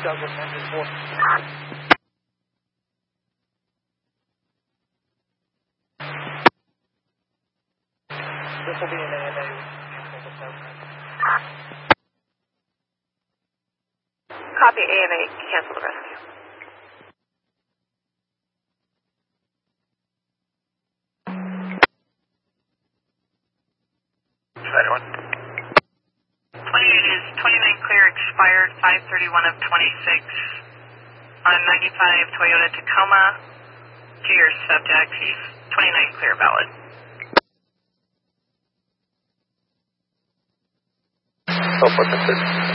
Douglas engine 4. This will be an AMA. Copy, AMA, cancel the rescue. Anyone? 28 is 29 clear, expired 5/31 of 26 on 95 Toyota Tacoma to your subject. He's 29 clear, valid. So,